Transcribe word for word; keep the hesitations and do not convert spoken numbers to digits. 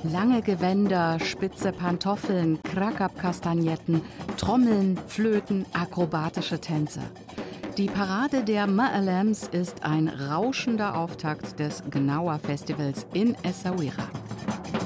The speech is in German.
Lange Gewänder, spitze Pantoffeln, Krakab-Kastagnetten, Trommeln, Flöten, akrobatische Tänze. Die Parade der Ma'alems ist ein rauschender Auftakt des Gnawa-Festivals in Essaouira.